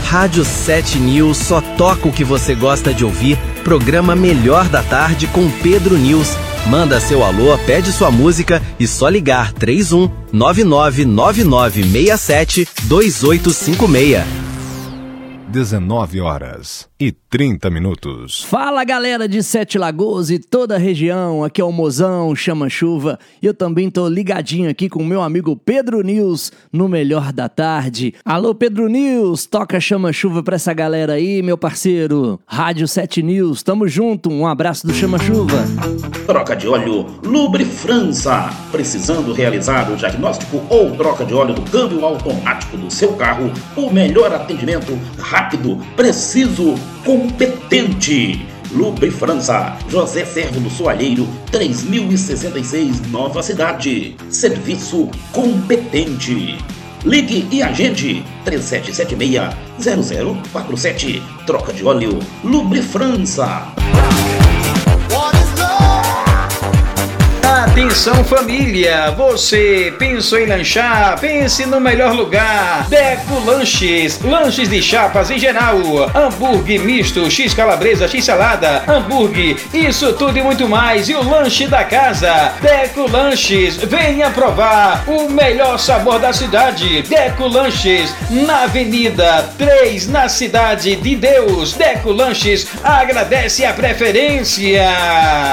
Rádio 7 News só toca o que você gosta de ouvir. Programa Melhor da Tarde com Pedro News. Manda seu alô, pede sua música e só ligar 31 999967 2856. 19h30. Fala, galera de Sete Lagoas e toda a região, aqui é o Mozão, Chama Chuva, e eu também tô ligadinho aqui com o meu amigo Pedro News no Melhor da Tarde. Alô, Pedro News, toca Chama Chuva pra essa galera aí, meu parceiro. Rádio 7 News, tamo junto, um abraço do Chama Chuva. Troca de óleo Lubrifrança. Precisando realizar o diagnóstico ou troca de óleo do câmbio automático do seu carro, o melhor atendimento, rápido, preciso, competente. Lubrifrança, José Servo do Soalheiro, 3066, Nova Cidade. Serviço competente. Ligue e agende 3776-0047. Troca de óleo Lubrifrança. Atenção, família, você pensou em lanchar? Pense no melhor lugar. Deco Lanches, lanches de chapas em geral, hambúrguer misto, x calabresa, x salada, hambúrguer, isso tudo e muito mais, e o lanche da casa. Deco Lanches, venha provar o melhor sabor da cidade. Deco Lanches, na Avenida 3, na Cidade de Deus. Deco Lanches agradece a preferência.